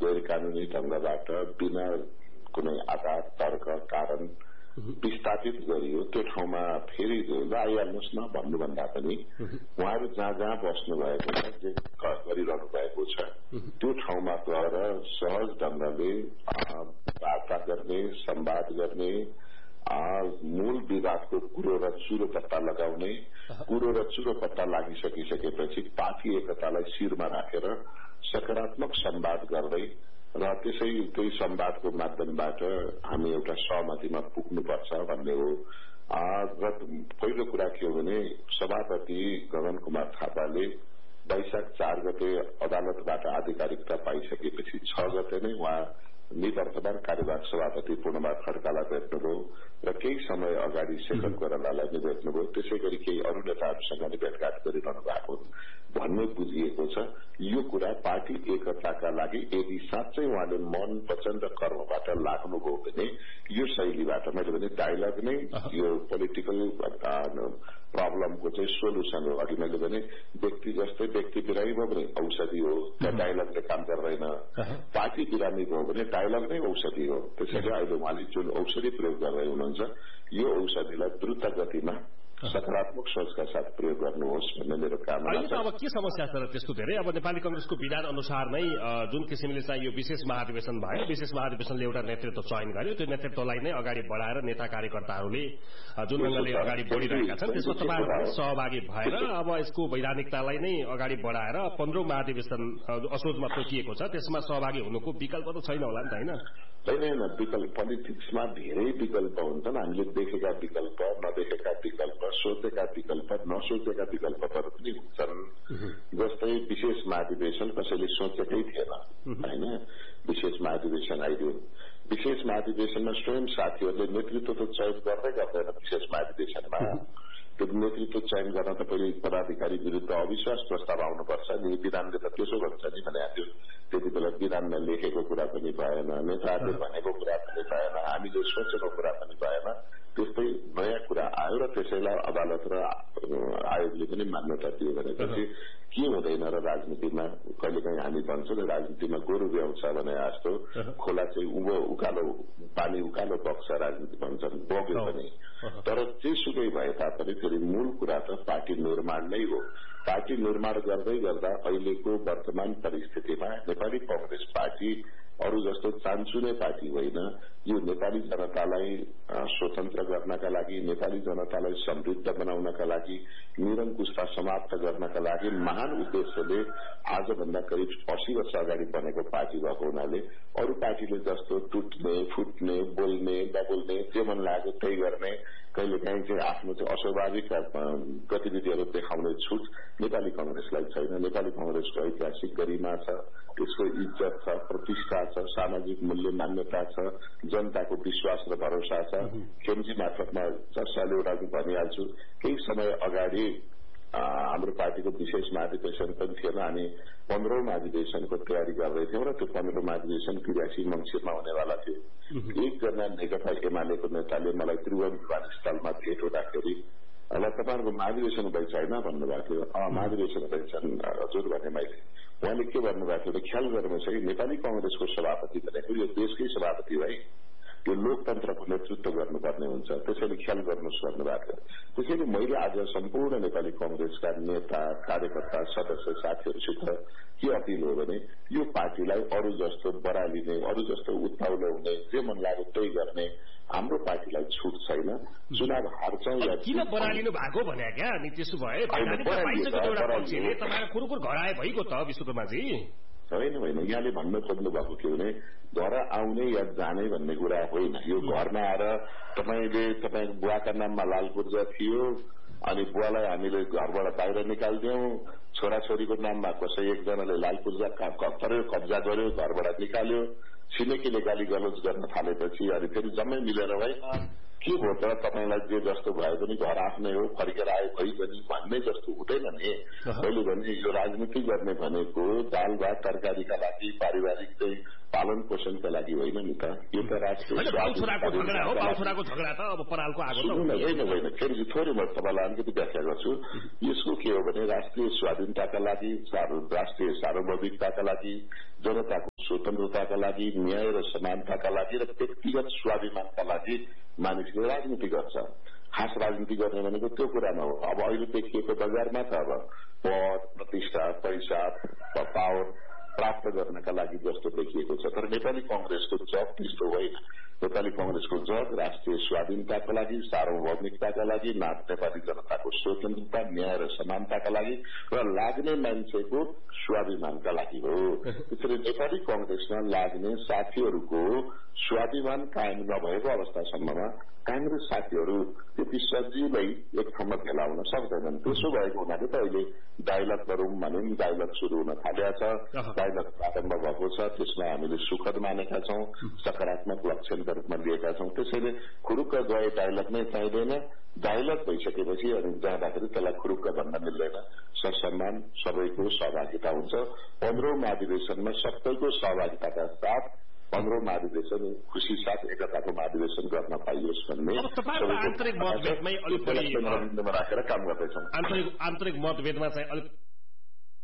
गैर कानूनी ढंगबाट बिना कुनै आधार तर्क कारण विस्थापित गरियो त्यो ठाउँमा फेरि आइहाल्नुहोस् न भन्नुभन्दा पनि उहाँहरू जहाँ जहाँ बस्नु भएको छ जे गरिरहनु भएको छ त्यो ठाउँमा गएर सहज ढंगले वार्ता गर्ने संवाद गर्ने मूल विवादको कुरो र चुरो पत्ता लगाउने कुरो र चुरो पत्ता लागिसकिसकेपछि पार्टी एकतालाई शिरमा राखेर सकारात्मक संवाद गर्दै र त्यही संवादको माध्यमबाट हामी एउटा सहमतिमा पुग्नुपर्छ भन्ने हो। र पहिलो कुरा के हो भने सभापति गगन कुमार थापाले वैशाख 4 गते अदालतबाट आधिकारिकता पाइसकेपछि 6 गते नै उहाँ निवर्तमान कार्यवाहक सभापति पूर्णबहादुर खड्कालाई भेट्नुभयो र केही समय अगाडि शेखर कोइरालालाई नै भेट्नुभयो। त्यसै गरी केही अरू नेताहरूसँग नै भेटघाट गरिरहनु भएको भन्ने बुझिएको छ। यो कुरा पार्टी एकताका लागि यदि साँच्चै उहाँले मन वचन र कर्मबाट लाग्नुभयो भने यो शैलीबाट मैले भने डायलग नै यो पोलिटिकल प्रब्लमको चाहिँ सोल्युसन हो। अघि मैले भने व्यक्ति जस्तै व्यक्ति बिरामी भयो भने औषधि हो, त्यो डायलगले काम गर्दैन। पार्टी बिरामी भयो भने डायलग नै औषधि हो। त्यसैले अहिले उहाँले जुन औषधि प्रयोग गर्दै हुनुहुन्छ यो औषधिलाई द्रुत गतिमा सकारात्मक सोचका साथ प्रयोग गर्नुहोस् भन्ने मेरो कामना छ। अब के समस्या छ र त्यस्तो धेरै अब नेपाली कांग्रेसको विधान अनुसार नै जुन किसिमले चाहिँ यो विशेष महाधिवेशन भयो, विशेष महाधिवेशनले एउटा नेतृत्व चयन गर्यो, त्यो नेतृत्वलाई नै अगाडि बढाएर नेता कार्यकर्ताहरूले जुन ढंगले अगाडि बढिरहेका छन् त्यसमा तपाईहरु सहभागी भएर अब यसको वैधानिकतालाई नै अगाडि बढाएर 15औं महाधिवेशन असोजमा तोकिएको छ, त्यसमा सहभागी हुनुको विकल्प त छैन होला नि त? हैन, विकल्प पोलिटिक्समा धेरै विकल्प हुन्छन्। हामीले देखेका विकल्प, नदेखेका विकल्प, सोचेका विकल्प, नसोचेका विकल्पहरू पनि हुन्छन्। जस्तै विशेष महाधिवेशन कसैले सोचेकै थिएन हैन, विशेष महाधिवेशन आइदियो। विशेष महाधिवेशनमा स्वयं साथीहरूले नेतृत्व त चयन गर्दै गर्दैन। विशेष महाधिवेशनमा त्यो नेतृत्व चयन गर्न त पहिले पदाधिकारी विरुद्ध अविश्वास प्रस्ताव आउनुपर्छ नि, विधानले त त्यसो भन्छ नि भने थियो। त्यति बेला विधानमा लेखेको कुरा पनि भएन, नेताहरूले भनेको कुरा पनि भएन, हामीले सोचेको कुरा पनि भएन। त्यस्तै नयाँ कुरा आयो र त्यसैलाई अदालत र आयोगले पनि मान्यता दियो भनेपछि के हुँदैन र राजनीतिमा कहिलेकाहीँ हामी भन्छौँ नि राजनीतिमा गोरु ब्याउँछ भने जस्तो खोला चाहिँ उकालो पानी उकालो बग्छ राजनीति भन्छन्, बग्यो पनि। तर जेसुकै भए तापनि फेरि मूल कुरा त पार्टी निर्माण नै हो। पार्टी निर्माण गर्दै गर्दा अहिलेको वर्तमान परिस्थितिमा नेपाली कांग्रेस पार्टी अरू जस्तो चान्चुने पार्टी होइन। यो नेपाली जनतालाई स्वतन्त्र गर्नका लागि, नेपाली जनतालाई समृद्ध बनाउनका लागि, निरङ्कुशता समाप्त गर्नका लागि महान उद्देश्यले आजभन्दा करिब 80 वर्ष अगाडि बनेको पार्टी भएको हुनाले अरू पार्टीले जस्तो टुट्ने, फुट्ने, बोल्ने, नबोल्ने, जे मन लाग्यो त्यही गर्ने, कहिलेकाहीँ चाहिँ आफ्नो चाहिँ अस्वाभाविक गतिविधिहरू देखाउने छुट नेपाली कांग्रेसलाई छैन। नेपाली कांग्रेसको ऐतिहासिक गरिमा छ, त्यसको इज्जत छ, प्रतिष्ठा छ, सामाजिक मूल्य मान्यता छ, जनताको विश्वास र भरोसा छ। खेमजी मार्फतमा चर्चाले एउटा भनिहाल्छु, केही समय अगाडि हाम्रो पार्टीको विशेष महाधिवेशन पनि थिएन। हामी 15औं महाधिवेशनको तयारी गर्दैथ्यौँ र त्यो 15औं महाधिवेशन 83 मङ्सिरमा हुनेवाला थियो। एकजना नेकपा एमालेको नेताले मलाई त्रिभुवन विमानस्थलमा भेट हुँदाखेरि अब तपाईँहरूको महाधिवेशन हुँदैछ होइन भन्नुभएको थियो। महाधिवेशन हुँदैछन् हजुर भने मैले। उहाँले के भन्नुभएको थियो, ख्याल गर्नुहोस् है, नेपाली कांग्रेसको सभापति भनेको यो देशकै सभापति भाइ, यो लोकतन्त्रको नेतृत्व गर्नुपर्ने हुन्छ, त्यसैले ख्याल गर्नुहोस् भन्नुभएको थियो। त्यसैले मैले आज सम्पूर्ण नेपाली कांग्रेसका नेता, कार्यकर्ता, सदस्य साथीहरूसित के अपील हो भने यो पार्टीलाई अरू जस्तो बरालिने, अरू जस्तो उत्ताउलो हुने, जे मन लाग्यो त्यही गर्ने हाम्रो पार्टीलाई छुट छैन। चुनाव हार्छौं या किन बरालिनु भएको भने क्या अनि त्यसो भए तपाईँको कुरो घर आए भइगयो त विश्वकर्माजी। होइन, यहाँले भन्न खोज्नु भएको के भने घर आउने या जाने भन्ने कुरा होइन। यो घरमा आएर तपाईँको बुवाका नाममा लाल पूर्जा थियो अनि बुवालाई हामीले घरबाट बाहिर निकालिदियौं, छोराछोरीको नाममा कसै एकजनाले लाल पूर्जा कब्जा गर्यो, घरबाट निकाल्यो, छिमेकीले गाली गलौज गर्न थालेपछि अनि फेरि जम्मै मिलेर भाइ के भयो त तपाईँलाई जे जस्तो भए पनि घर आफ्नै हो, फर्केर आए भइ पनि भन्ने जस्तो हुँदैन नि। मैले भने यो राजनीति गर्ने भनेको दाल भात तरकारीका लागि, पारिवारिक चाहिँ पालन पोषणका लागि होइन नि त। यो त राष्ट्रिय होइन। फेरि थोरै म तपाईँलाई अलिकति व्याख्या गर्छु। यसको के हो भने राष्ट्रिय स्वाधीनताका लागि, राष्ट्रिय सार्वभौमिकताका लागि, जनताको स्वतन्त्रताका लागि, न्याय र समानताका लागि र व्यक्तिगत स्वाभिमानका लागि मानिसले राजनीति गर्छ। खास राजनीति गर्ने भनेको त्यो कुरामा हो। अब अहिले देखिएको बजारमा त अब पद, प्रतिष्ठा, पैसा, पावर प्राप्त गर्नका लागि जस्तो देखिएको छ। तर नेपाली कांग्रेसको जग त्यस्तो होइन। नेपाली कांग्रेसको जग राष्ट्रिय स्वाधीनताका लागि, सार्वभौमिकताका लागि, नेपाली जनताको स्वतन्त्रता, न्याय र समानताका लागि र लाग्ने मान्छेको स्वाभिमानका लागि हो। त्यसैले नेपाली कांग्रेसमा लाग्ने साथीहरूको स्वाभिमान कायम नभएको अवस्थासम्ममा कांग्रेस साथीहरू त्यति सजिलै एक ठाउँमा भेला हुन सक्दैनन्। त्यसो भएको हुनाले त अहिले डायलग गरौं भने डायलग शुरू हुन थालेको छ। डायलग प्रारम्भ भएको छ। त्यसमा हामीले सुखद मानेका छौं, सकारात्मक लक्षणका रूपमा लिएका छौं। त्यसैले खुरुक्क गए डायलग नै चाहिँदैन। डायलग भइसकेपछि अनि जाँदाखेरि त्यसलाई खुरुक्क भन्न मिल्दैन। ससम्मान सबैको सहभागिता हुन्छ। 15औं महाधिवेशनमा सबैको सहभागिताका साथ 15औं महाधिवेशन खुशी साथ एकताको महाधिवेशन गर्न पाइयोस् भन्ने आन्तरिक मतभेदमै अलिक राखेर काम गर्दैछौँ। आन्तरिक मतभेदमा चाहिँ अलिक